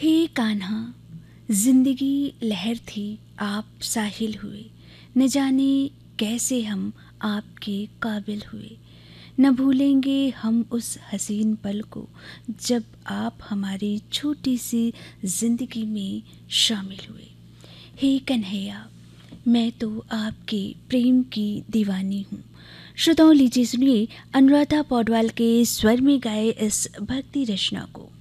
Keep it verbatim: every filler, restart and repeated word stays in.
हे कान्हा, जिंदगी लहर थी, आप साहिल हुए। न जाने कैसे हम आपके काबिल हुए। न भूलेंगे हम उस हसीन पल को जब आप हमारी छोटी सी जिंदगी में शामिल हुए। हे कन्हैया, मैं तो आपके प्रेम की दीवानी हूँ। श्रोताओं, लीजिए सुनिए अनुराधा पौडवाल के स्वर में गाए इस भक्ति रचना को।